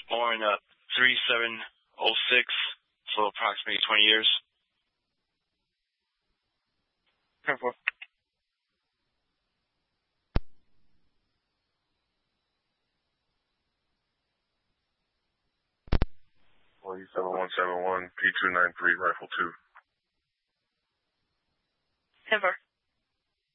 Born 3706, so approximately 20 years. 10-4. Well, 7171, P293, Rifle 2. 10-4.